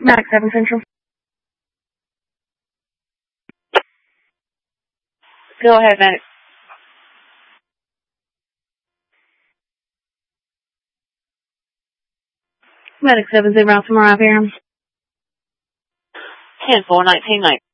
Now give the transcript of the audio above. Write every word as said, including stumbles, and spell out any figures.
Max seven Central. Go ahead, Max. Medic seven zero, tomorrow here. ten four nineteen, Mike.